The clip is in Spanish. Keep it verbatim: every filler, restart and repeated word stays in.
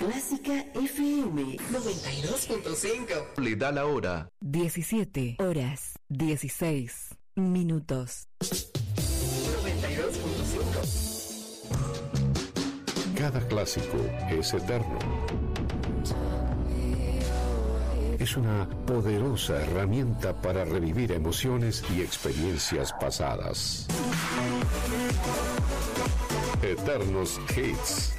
Clásica F M noventa y dos punto cinco. Le da la hora. diecisiete horas, dieciséis minutos. noventa y dos punto cinco. Cada clásico es eterno. Es una poderosa herramienta para revivir emociones y experiencias pasadas. Eternos Hits.